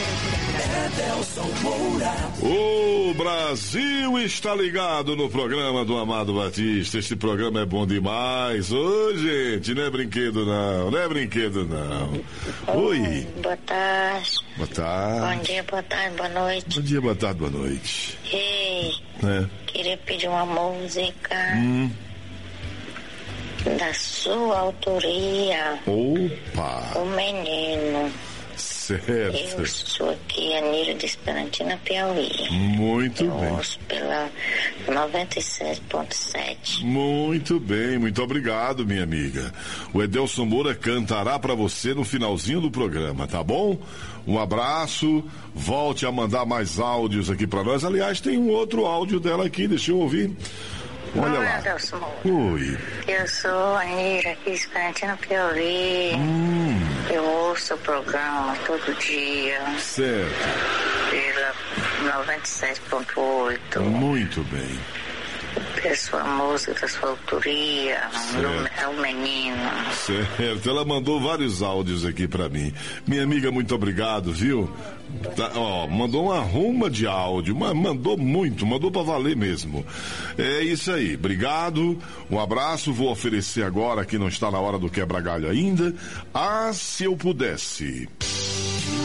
O Brasil está ligado no programa do Amado Batista. Este programa é bom demais. Ô, gente, não é brinquedo não, não é brinquedo não. Oi. Boa tarde. Boa tarde. Bom dia, boa tarde, boa noite. Bom dia, boa tarde, boa noite. Ei, queria pedir uma música da sua autoria. Opa. O Menino. Certo. Eu sou aqui, Anira de Esperantina, Piauí. Muito bem. Eu ouço pela 97.7. Muito bem, muito obrigado, minha amiga. O Edelson Moura cantará pra você no finalzinho do programa, tá bom? Um abraço, volte a mandar mais áudios aqui pra nós. Aliás, tem um outro áudio dela aqui, deixa eu ouvir. Olha lá. Edelson Moura. Oi. Eu sou Anira aqui de Esperantina, Piauí. Eu ouço o programa todo dia. Certo. Pela 97.8. Muito bem. Pela sua música, da sua autoria. É o Menino. Certo. Ela mandou vários áudios aqui pra mim. Minha amiga, muito obrigado, viu? Tá, mandou uma ruma de áudio, mandou muito, mandou pra valer mesmo. É isso aí, obrigado, um abraço. Vou oferecer agora, que não está na hora do quebra-galho ainda, Se Eu Pudesse.